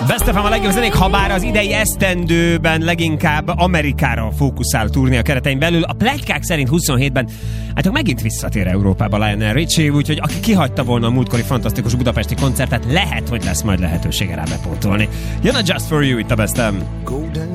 Best FM a legjobb zenék, ha bár az idei esztendőben leginkább Amerikára fókuszál turné a keretein belül. A pletykák szerint 27-ben hát megint visszatér Európába Lionel Richie, úgyhogy aki kihagyta volna a múltkori fantasztikus budapesti koncertet, lehet, hogy lesz majd lehetősége rá bepótolni. Jön a Just For You itt a Best FM.